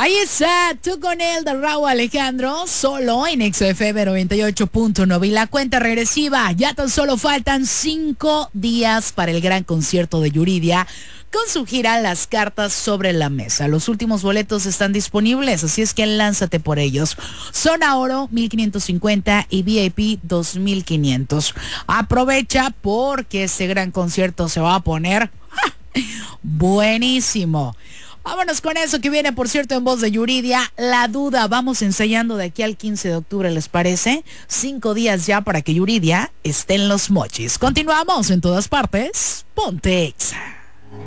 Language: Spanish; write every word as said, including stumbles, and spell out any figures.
Ahí está, tú con él de Raúl Alejandro, solo en X F M noventa y ocho punto nueve. Y la cuenta regresiva, ya tan solo faltan cinco días para el gran concierto de Yuridia con su gira Las Cartas sobre la Mesa. Los últimos boletos están disponibles, así es que lánzate por ellos. Zona Oro mil quinientos cincuenta y V I P dos mil quinientos. Aprovecha porque este gran concierto se va a poner ¡ja! Buenísimo. Vámonos con eso que viene, por cierto, en voz de Yuridia. La Duda, vamos ensayando de aquí al quince de octubre, ¿les parece? Cinco días ya para que Yuridia esté en Los Mochis. Continuamos en todas partes. Ponte Exa.